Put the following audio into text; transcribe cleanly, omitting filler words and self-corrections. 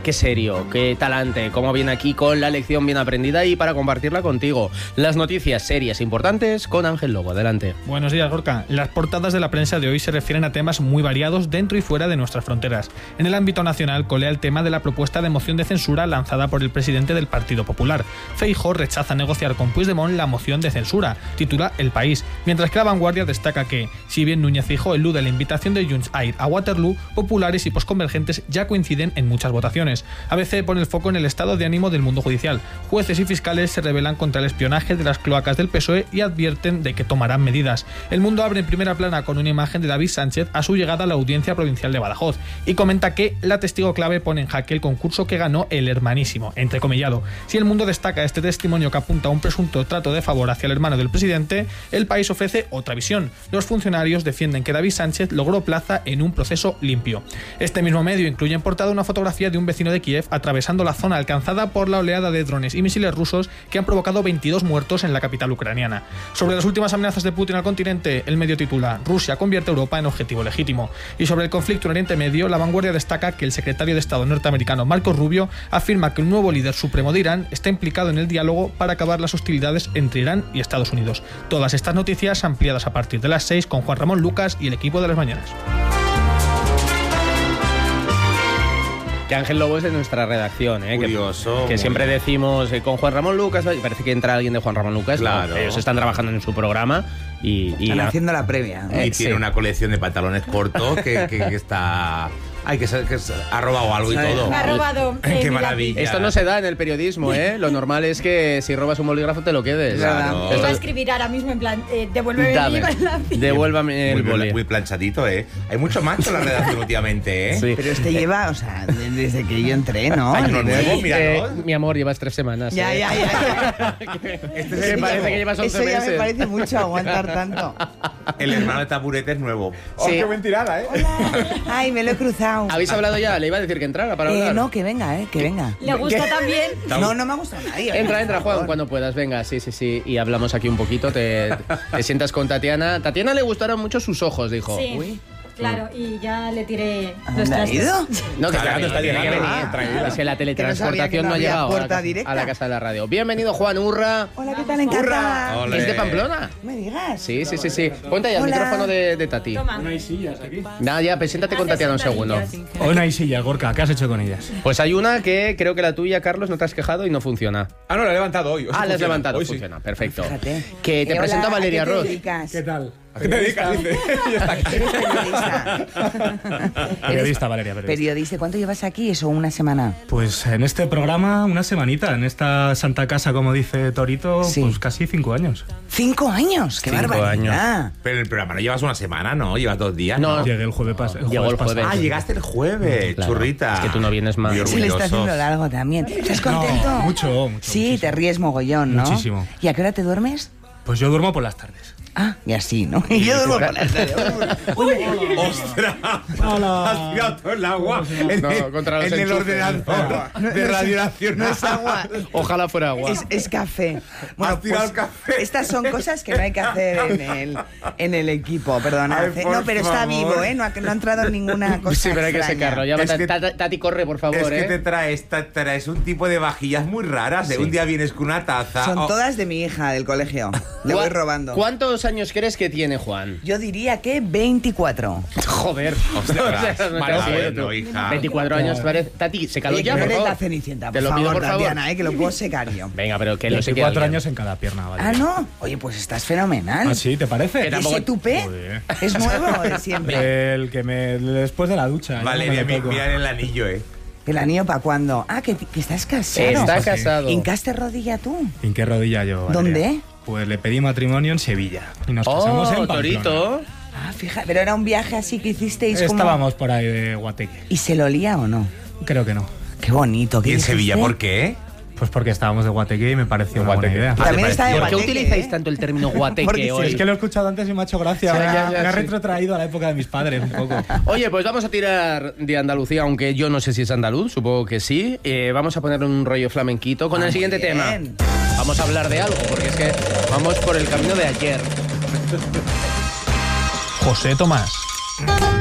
qué serio, qué talante, cómo viene aquí con la lección bien aprendida y para compartirla contigo. Las noticias serias e importantes con Ángel Lobo. Adelante. Buenos días, Gorka. Las portadas de la prensa de hoy se refieren a temas muy variados dentro y fuera de nuestras fronteras. En el ámbito nacional colea el tema de la propuesta de moción de censura lanzada por el presidente del Partido Popular. Feijóo rechaza negociar con Puigdemont la moción de censura, titula El País, mientras que La Vanguardia destaca que, si bien Núñez Feijóo elude la invitación de Junts a ir a Waterloo, populares y posconvergentes ya coinciden en muchas votaciones. ABC pone el foco en el estado de ánimo del mundo judicial. Jueces y fiscales se rebelan contra el espionaje de las cloacas del PSOE y advierten de que tomarán medidas. El Mundo abre en primera plana con una imagen de David Sánchez a su llegada a la Audiencia Provincial de Badajoz y comenta que la testigo clave pone en jaque el concurso que ganó el hermanísimo, entrecomillado. Si El Mundo destaca este testimonio que apunta a un presunto trato de favor hacia el hermano del presidente, El País ofrece otra visión. Los funcionarios defienden que David Sánchez logró plaza en un proceso limpio. Este mismo medio incluye en portada una fotografía de un vecino de Kiev atravesando la zona alcanzada por la oleada de drones y misiles rusos que han provocado 22 muertos en la capital ucraniana. Sobre las últimas amenazas de Putin al continente, el medio titula Rusia convierte a Europa en objetivo legítimo. Y sobre el conflicto en Oriente Medio, La Vanguardia destaca que el secretario de Estado norteamericano Marco Rubio afirma que el nuevo líder supremo de Irán está implicado en el diálogo para acabar las hostilidades entre Irán y Estados Unidos. Todas estas noticias ampliadas a partir de las 6 con Juan Ramón Lucas y el equipo de las mañanas. Que Ángel Lobo es de nuestra redacción, Curioso, que siempre decimos con Juan Ramón Lucas, parece que entra alguien de Juan Ramón Lucas, claro. Ellos están trabajando en su programa y están haciendo la previa. Y tiene una colección de pantalones cortos que está... Ay, que ha robado algo y todo. Me ha robado. Qué maravilla. Esto no se da en el periodismo, ¿eh? Lo normal es que si robas un bolígrafo te lo quedes. Claro. Iba a escribir ahora mismo en plan, devuélveme el lápiz. Devuélvame el bolígrafo. Muy planchadito, ¿eh? Hay mucho macho en la redacción últimamente, ¿eh? Sí. Pero este lleva, o sea, desde que yo entré, ¿no? Hay uno nuevo, míralo. Mi amor, llevas 3 semanas. Ya. Me parece que llevas 11 Eso ya meses. me parece mucho aguantar tanto. El hermano de Taburete es nuevo. Sí. ¡Qué buen tirada, eh! Ay, me lo he cruzado. ¿Habéis hablado ya? Le iba a decir que entrara para hablar. No, que venga, que venga. ¿Le gusta también? No me ha gustado nadie. Entra, Juan, cuando puedas. Venga, sí. Y hablamos aquí un poquito. Te sientas con Tatiana. Tatiana le gustaron mucho sus ojos, dijo. Sí. Uy. Claro, y ya le tiré los ¿Dónde ha trastes. ido? No, que Claro, tiene que venir. tranquila. Es que la teletransportación que no no ha había llegado puerta directa. a la casa de la radio. Bienvenido, Juan Urra. Hola, ¿qué tal? Encantada. Ole. ¿Es de Pamplona? ¿No me digas? Sí. Ponte ya el Hola. micrófono de Tati. Toma. No hay sillas aquí. Nada, ya, preséntate con Tatiana un segundo. Hoy no hay sillas, Gorka. ¿Qué has hecho con ellas? Pues hay una que creo que la tuya, Carlos, no te has quejado y no funciona. Ah, no, la he levantado hoy. La has levantado, Hoy sí. funciona. Perfecto. Fíjate. Que te Hola, presento a Valeria ¿a qué te Ross. dedicas? ¿Qué tal? ¿A qué te dedicas? Dice. Ya está aquí. Eres periodista. Periodista, Valeria, periodista. Periodista. ¿Cuánto llevas aquí? ¿Eso una semana? Pues en este programa, una semanita. En esta santa casa, como dice Torito, Sí. pues casi 5 años. 5 años. ¡Qué 5 barbaridad! Pero en el programa no llevas una semana, ¿no? Llevas 2 días. No. Llegué el jueves pasado. Llegó el jueves. Ah, llegaste el jueves, Claro. churrita. Es que tú no vienes más. Muy Se le está haciendo orgullosos. largo también. ¿Estás contento? No, mucho. Sí, muchísimo. te ríes mogollón, ¿no? Muchísimo. ¿Y a qué hora te duermes? Pues yo duermo por las tardes. Ah, y así, ¿no? Y yo duermo por las tardes. ¡Ostras! Has tirado todo el agua No, contra los en el enchufes. ordenador de Radio Nacional. No es agua. Ojalá fuera agua. Es café. Has tirado el café. Estas son cosas que no hay que hacer en el equipo, perdona. Ay, por No, pero está favor. vivo, ¿eh? No ha entrado ninguna cosa Sí, pero hay que extraña. secarlo. Ya, Es que- Tati, corre, por favor, Es que te traes un tipo de vajillas muy raras. Sí. Un día vienes con una taza. Son Oh, todas de mi hija del colegio. Le voy robando. ¿Cuántos años crees que tiene Juan? Yo diría que 24. Joder. Ostras, No vale, te bueno, siento. hija. 24 años parece. Tati, sécalo Oye, ya, que no por eres favor. la Cenicienta, Te por lo pido, favor, por favor. Tatiana, que lo puedo secar yo. Venga, pero que lo sé que 24 alguien. años en cada pierna, Valeria. Ah, ¿no? Oye, pues estás fenomenal. ¿Ah, sí? ¿Te parece? Que tampoco- ¿Ese tupé Joder. es nuevo o de siempre? El que me... Después de la ducha. ya Valeria, me lo toco. mira el anillo, ¿El anillo para cuándo? Ah, que estás casado. Está sí. casado. ¿Hincaste rodilla tú? ¿En qué rodilla yo, Valeria? ¿Dónde? Pues le pedí matrimonio en Sevilla. Y nos casamos en Oh, Pamplona. Torito. Ah, fíjate, pero era un viaje así que hicisteis como... Estábamos por ahí de Guateque. ¿Y se lo olía o no? Creo que no. Qué bonito. ¿Qué ¿Y en dijiste? Sevilla por qué? Pues porque estábamos de Guateque y me pareció una buena idea. También está de ¿Por qué Guateque, utilizáis ¿eh? tanto el término guateque Porque hoy? Es que lo he escuchado antes y me ha hecho gracia. Sí, me ya, ha sí. retrotraído a la época de mis padres un poco. Oye, pues vamos a tirar de Andalucía, aunque yo no sé si es andaluz, supongo que sí. Vamos a ponerle un rollo flamenquito con Ah, el siguiente muy tema. bien. Vamos a hablar de algo, porque es que vamos por el camino de ayer. José Tomás.